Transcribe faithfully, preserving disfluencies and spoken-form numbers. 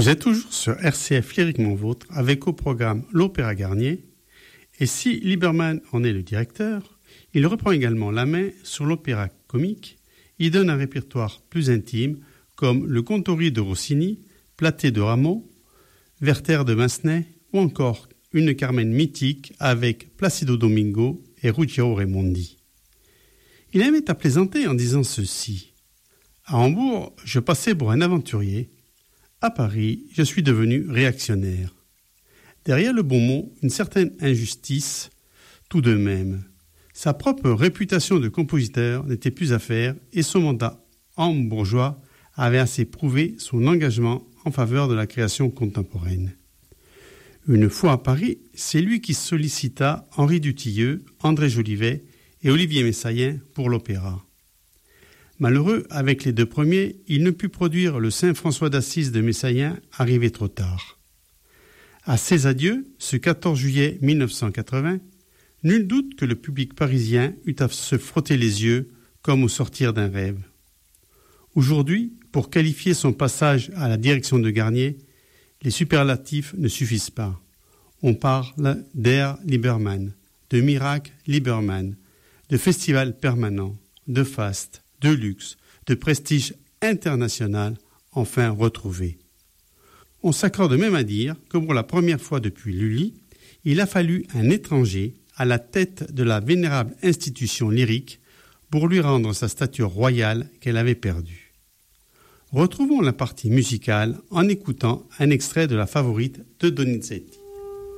Vous êtes toujours sur R C F Lyriquement Vôtre avec au programme l'Opéra Garnier. Et si Liberman en est le directeur, il reprend également la main sur l'opéra comique. Il donne un répertoire plus intime comme le Contori de Rossini, Platée de Rameau, Werther de Massenet ou encore une Carmen mythique avec Placido Domingo et Ruggiero Raimondi. Il aimait à plaisanter en disant ceci. À Hambourg, je passais pour un aventurier. À Paris, je suis devenu réactionnaire. Derrière le bon mot, une certaine injustice, tout de même. Sa propre réputation de compositeur n'était plus à faire et son mandat hambourgeois avait assez prouvé son engagement en faveur de la création contemporaine. Une fois à Paris, c'est lui qui sollicita Henri Dutilleux, André Jolivet et Olivier Messayen pour l'opéra. Malheureux avec les deux premiers, il ne put produire le Saint François d'Assise de Messayen, arrivé trop tard. À ses adieux, ce quatorze juillet mille neuf cent quatre-vingts, nul doute que le public parisien eut à se frotter les yeux comme au sortir d'un rêve. Aujourd'hui, pour qualifier son passage à la direction de Garnier, les superlatifs ne suffisent pas. On parle d'ère Liberman, de miracle Liberman, de festival permanent, de faste, de luxe, de prestige international, enfin retrouvé. On s'accorde même à dire que pour la première fois depuis Lully, il a fallu un étranger à la tête de la vénérable institution lyrique pour lui rendre sa stature royale qu'elle avait perdue. Retrouvons la partie musicale en écoutant un extrait de la Favorite de Donizetti.